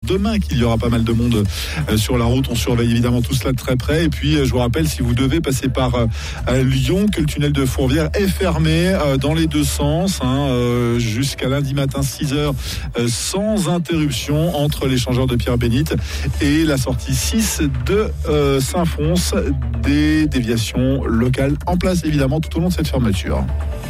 demain qu'il y aura pas mal de monde sur la route. On surveille évidemment tout cela de très près. Et puis, je vous rappelle, si vous devez passer par Lyon, que le tunnel de Fourvière est fermé dans les deux sens jusqu'à lundi matin 6h sans interruption entre l'échangeur de Pierre-Bénite et la sortie 6 de Saint-Fons. Des déviations locales en place évidemment tout au long de cette fermeture.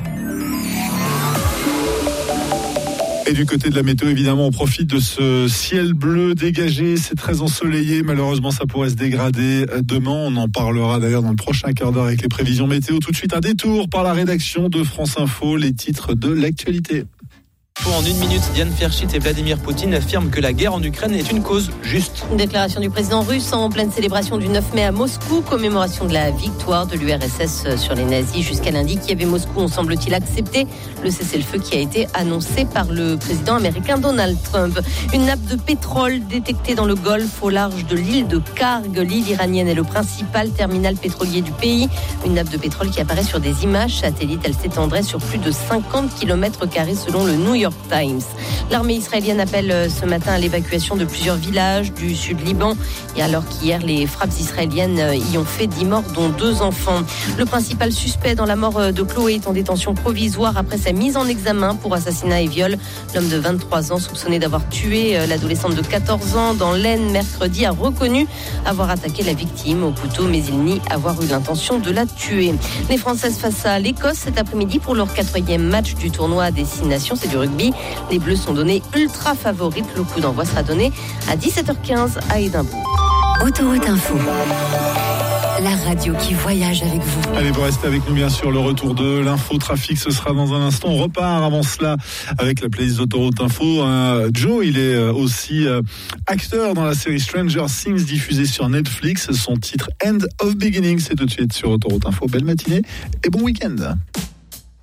Et du côté de la météo, évidemment, on profite de ce ciel bleu dégagé. C'est très ensoleillé. Malheureusement, ça pourrait se dégrader demain. On en parlera d'ailleurs dans le prochain quart d'heure avec les prévisions météo. Tout de suite, un détour par la rédaction de France Info, les titres de l'actualité. En 1 minute, Diane Ferchit et Vladimir Poutine affirment que la guerre en Ukraine est une cause juste. Une déclaration du président russe en pleine célébration du 9 mai à Moscou, commémoration de la victoire de l'URSS sur les nazis. Jusqu'à lundi, Kiev et Moscou ont semble-t-il accepté le cessez-le-feu qui a été annoncé par le président américain Donald Trump. Une nappe de pétrole détectée dans le Golfe au large de l'île de Karg. L'île iranienne est le principal terminal pétrolier du pays. Une nappe de pétrole qui apparaît sur des images satellites. Elle s'étendrait sur plus de 50 km² selon le New York Times. L'armée israélienne appelle ce matin à l'évacuation de plusieurs villages du sud Liban, et alors qu'hier les frappes israéliennes y ont fait 10 morts dont 2 enfants. Le principal suspect dans la mort de Chloé est en détention provisoire après sa mise en examen pour assassinat et viol. L'homme de 23 ans soupçonné d'avoir tué l'adolescente de 14 ans dans l'Aisne mercredi a reconnu avoir attaqué la victime au couteau, mais il nie avoir eu l'intention de la tuer. Les Françaises face à l'Écosse cet après-midi pour leur 4e match du tournoi à destination, c'est du rugby. Les Bleus sont donnés ultra favorites. Le coup d'envoi sera donné à 17h15 à Édimbourg. Autoroute Info, la radio qui voyage avec vous. Allez, vous restez avec nous bien sûr. Le retour de l'infotrafic, ce sera dans un instant. On repart avant cela avec la playlist d'Autoroute Info. Joe, il est aussi acteur dans la série Stranger Things diffusée sur Netflix. Son titre End of Beginning, c'est tout de suite sur Autoroute Info. Belle matinée et bon week-end.